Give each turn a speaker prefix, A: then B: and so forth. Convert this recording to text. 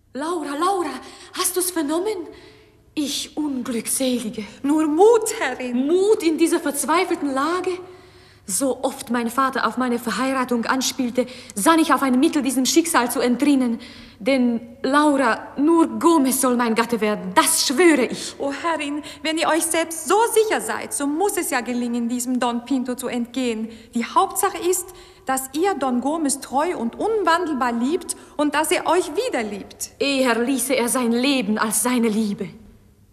A: Laura, Laura, hast du's vernommen? Ich Unglückselige.
B: Nur Mut, Herrin.
A: Mut in dieser verzweifelten Lage? So oft mein Vater auf meine Verheiratung anspielte, sann ich auf ein Mittel, diesem Schicksal zu entrinnen. Denn, Laura, nur Gomez soll mein Gatte werden, das schwöre ich.
B: Oh, Herrin, wenn ihr euch selbst so sicher seid, so muss es ja gelingen, diesem Don Pinto zu entgehen. Die Hauptsache ist, dass ihr Don Gomez treu und unwandelbar liebt und dass er euch wieder liebt.
A: Eher ließe er sein Leben als seine Liebe.